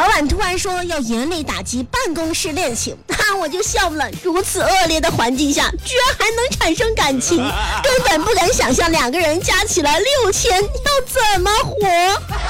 老板突然说要严厉打击办公室恋情，我就笑了。如此恶劣的环境下，居然还能产生感情，根本不敢想象2个人加起来6000要怎么活。